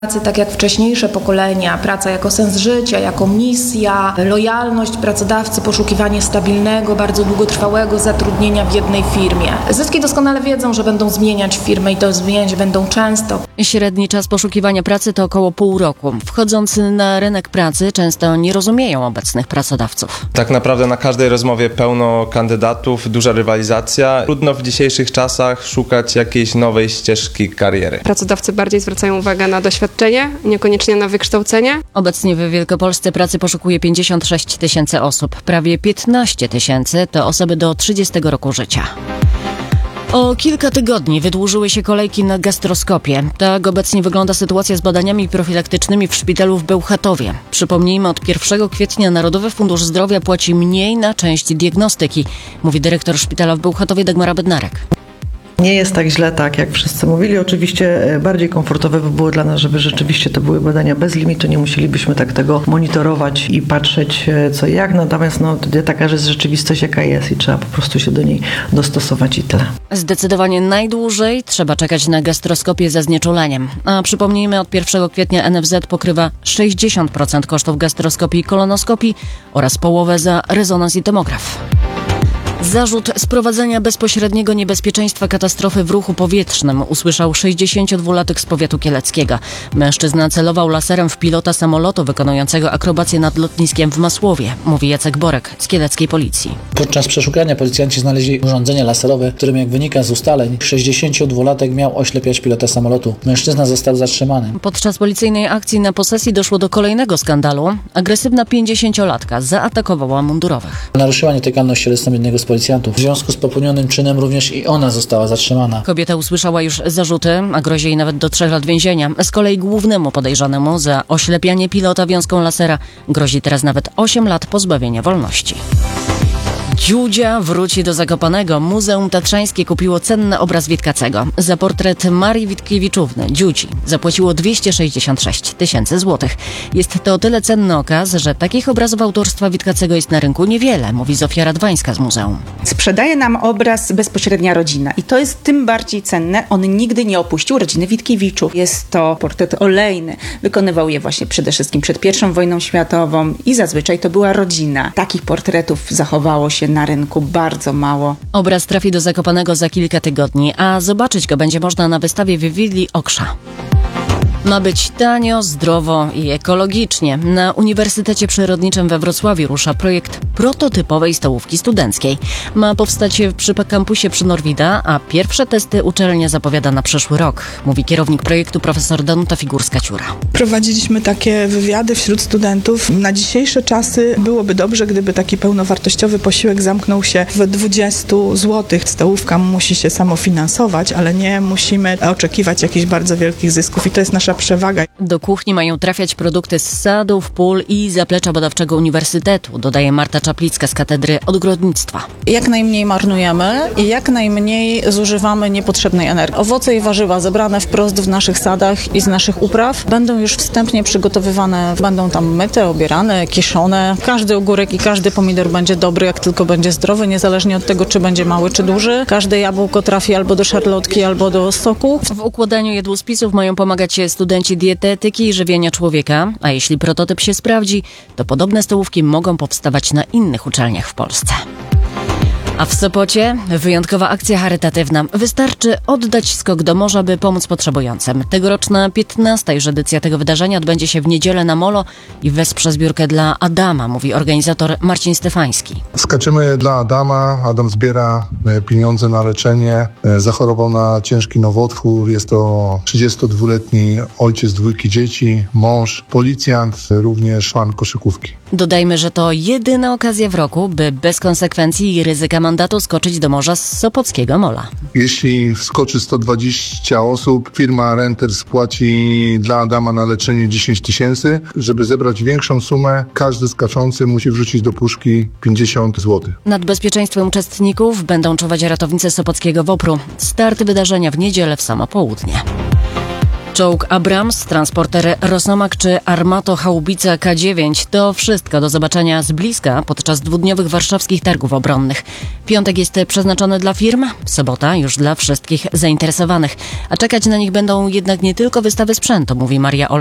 Tak jak wcześniejsze pokolenia, praca jako sens życia, jako misja, lojalność pracodawcy, poszukiwanie stabilnego, bardzo długotrwałego zatrudnienia w jednej firmie. Zyski doskonale wiedzą, że będą zmieniać firmę i to zmieniać będą często. Średni czas poszukiwania pracy to około pół roku. Wchodzący na rynek pracy często nie rozumieją obecnych pracodawców. Tak naprawdę na każdej rozmowie pełno kandydatów, duża rywalizacja. Trudno w dzisiejszych czasach szukać jakiejś nowej ścieżki kariery. Pracodawcy bardziej zwracają uwagę na doświadczenie, niekoniecznie na wykształcenie. Obecnie w Wielkopolsce pracy poszukuje 56 tysięcy osób. Prawie 15 tysięcy to osoby do 30 roku życia. O kilka tygodni wydłużyły się kolejki na gastroskopię. Tak obecnie wygląda sytuacja z badaniami profilaktycznymi w szpitalu w Bełchatowie. Przypomnijmy, od 1 kwietnia Narodowy Fundusz Zdrowia płaci mniej na część diagnostyki, mówi dyrektor szpitala w Bełchatowie Dagmara Bednarek. Nie jest tak źle, tak jak wszyscy mówili. Oczywiście bardziej komfortowe by było dla nas, żeby rzeczywiście to były badania bez limitu. Nie musielibyśmy tak tego monitorować i patrzeć co i jak. Natomiast taka jest rzeczywistość jaka jest i trzeba po prostu się do niej dostosować i tyle. Zdecydowanie najdłużej trzeba czekać na gastroskopię ze znieczuleniem. A przypomnijmy, od 1 kwietnia NFZ pokrywa 60% kosztów gastroskopii i kolonoskopii oraz połowę za rezonans i tomograf. Zarzut sprowadzenia bezpośredniego niebezpieczeństwa katastrofy w ruchu powietrznym usłyszał 62-latek z powiatu kieleckiego. Mężczyzna celował laserem w pilota samolotu wykonującego akrobację nad lotniskiem w Masłowie, mówi Jacek Borek z kieleckiej policji. Podczas przeszukania policjanci znaleźli urządzenie laserowe, którym, jak wynika z ustaleń, 62-latek miał oślepiać pilota samolotu. Mężczyzna został zatrzymany. Podczas policyjnej akcji na posesji doszło do kolejnego skandalu. Agresywna 50-latka zaatakowała mundurowych. Naruszyła nietykalność cielesną jednego z policjantów. W związku z popełnionym czynem również i ona została zatrzymana. Kobieta usłyszała już zarzuty, a grozi jej nawet do 3 lat więzienia. Z kolei głównemu podejrzanemu za oślepianie pilota wiązką lasera grozi teraz nawet 8 lat pozbawienia wolności. Dziudzia wróci do Zakopanego. Muzeum Tatrzańskie kupiło cenny obraz Witkacego. Za portret Marii Witkiewiczówny, Dziudzi, zapłaciło 266 tysięcy złotych. Jest to o tyle cenny okaz, że takich obrazów autorstwa Witkacego jest na rynku niewiele, mówi Zofia Radwańska z muzeum. Sprzedaje nam obraz bezpośrednia rodzina i to jest tym bardziej cenne. On nigdy nie opuścił rodziny Witkiewiczów. Jest to portret olejny. Wykonywał je właśnie przede wszystkim przed I wojną światową i zazwyczaj to była rodzina. Takich portretów zachowało się na rynku bardzo mało. Obraz trafi do Zakopanego za kilka tygodni, a zobaczyć go będzie można na wystawie w willi Oksza. Ma być tanio, zdrowo i ekologicznie. Na Uniwersytecie Przyrodniczym we Wrocławiu rusza projekt prototypowej stołówki studenckiej. Ma powstać przy kampusie przy Norwida, a pierwsze testy uczelnia zapowiada na przyszły rok, mówi kierownik projektu profesor Danuta Figurska-Ciura. Prowadziliśmy takie wywiady wśród studentów. Na dzisiejsze czasy byłoby dobrze, gdyby taki pełnowartościowy posiłek zamknął się w 20 zł. Stołówka musi się samofinansować, ale nie musimy oczekiwać jakichś bardzo wielkich zysków i to jest nasza przewaga. Do kuchni mają trafiać produkty z sadów, pól i zaplecza badawczego uniwersytetu, dodaje Marta Czaplicka z Katedry Ogrodnictwa. Jak najmniej marnujemy i jak najmniej zużywamy niepotrzebnej energii. Owoce i warzywa zebrane wprost w naszych sadach i z naszych upraw będą już wstępnie przygotowywane, będą tam myte, obierane, kiszone. Każdy ogórek i każdy pomidor będzie dobry, jak tylko będzie zdrowy, niezależnie od tego, czy będzie mały, czy duży. Każde jabłko trafi albo do szarlotki, albo do soku. W układaniu jadłospisów mają pomagać studenci dietetyki i żywienia człowieka, a jeśli prototyp się sprawdzi, to podobne stołówki mogą powstawać na innych uczelniach w Polsce. A w Sopocie wyjątkowa akcja charytatywna. Wystarczy oddać skok do morza, by pomóc potrzebującym. Tegoroczna 15. już edycja tego wydarzenia odbędzie się w niedzielę na molo i wesprze zbiórkę dla Adama, mówi organizator Marcin Stefański. Skaczemy dla Adama. Adam zbiera pieniądze na leczenie. Zachorował na ciężki nowotwór. Jest to 32-letni ojciec 2 dzieci, mąż, policjant, również fan koszykówki. Dodajmy, że to jedyna okazja w roku, by bez konsekwencji i ryzyka mandatu skoczyć do morza z Sopockiego Mola. Jeśli wskoczy 120 osób, firma Renter spłaci dla Adama na leczenie 10 tysięcy. Żeby zebrać większą sumę, każdy skaczący musi wrzucić do puszki 50 zł. Nad bezpieczeństwem uczestników będą czuwać ratownicy Sopockiego WOPR-u. Start wydarzenia w niedzielę w samo południe. Czołg Abrams, transporter Rosomak czy Armato haubica K9 to wszystko do zobaczenia z bliska podczas dwudniowych warszawskich targów obronnych. Piątek jest przeznaczony dla firm, sobota już dla wszystkich zainteresowanych. A czekać na nich będą jednak nie tylko wystawy sprzętu, mówi Maria Olek.